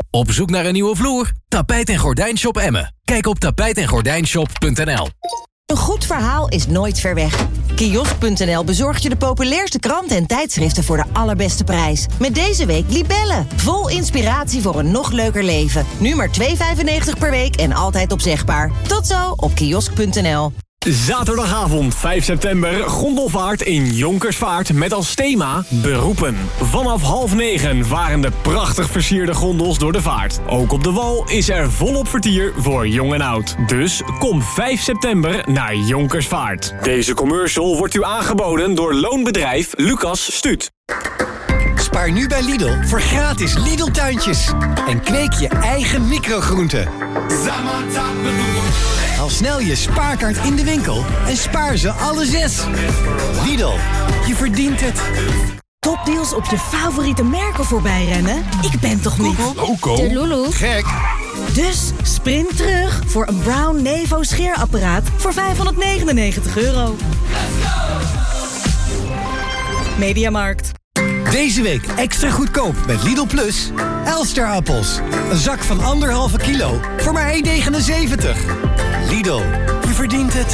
Op zoek naar een nieuwe vloer? Tapijt en Gordijnshop Emmen. Kijk op tapijtengordijnshop.nl. Een goed verhaal is nooit ver weg. Kiosk.nl bezorgt je de populairste kranten en tijdschriften voor de allerbeste prijs. Met deze week Libellen. Vol inspiratie voor een nog leuker leven. Nu maar €2,95 per week en altijd opzegbaar. Tot zo op kiosk.nl. Zaterdagavond 5 september, gondelvaart in Jonkersvaart met als thema beroepen. Vanaf 8:30 varen de prachtig versierde gondels door de vaart. Ook op de wal is er volop vertier voor jong en oud. Dus kom 5 september naar Jonkersvaart. Deze commercial wordt u aangeboden door loonbedrijf Lucas Stuut. Spaar nu bij Lidl voor gratis Lidl-tuintjes. En kweek je eigen microgroenten. Haal snel je spaarkaart in de winkel en spaar ze alle 6. Lidl, je verdient het. Topdeals op je favoriete merken voorbij rennen? Ik ben toch niet... Coco. De Lulu. Gek. Dus sprint terug voor een Brown Nevo scheerapparaat voor €599. Mediamarkt. Deze week extra goedkoop met Lidl Plus. Elsterappels. Een zak van 1,5 kilo voor maar €1,79. Lidl, je verdient het.